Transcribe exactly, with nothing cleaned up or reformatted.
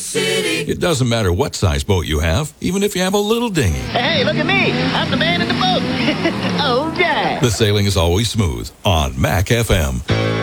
City. It doesn't matter what size boat you have, even if you have a little dinghy. Hey, look at me. I'm the man in the boat. Oh, yeah. The sailing is always smooth on Mac F M.